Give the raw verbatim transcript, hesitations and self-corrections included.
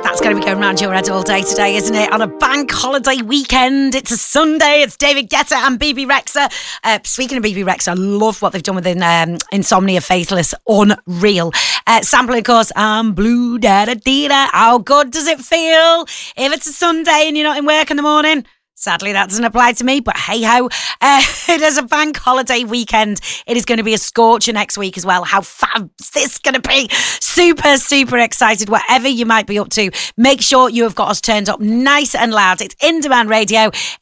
That's going to be going around your head all day today, isn't it? On a bank holiday weekend. It's a Sunday. It's David Guetta and B B Rexa. Uh, speaking of B B Rexa, I love what they've done with um, Insomnia Faithless. Unreal. Uh, sampling, of course, I'm blue, da da dee da. How good does it feel if it's a Sunday and you're not in work in the morning? Sadly, that doesn't apply to me, but hey-ho. Uh, it is a bank holiday weekend. It is going to be a scorcher next week as well. How fab is this going to be? Super, super excited. Whatever you might be up to, make sure you have got us turned up nice and loud. It's In Demand Radio.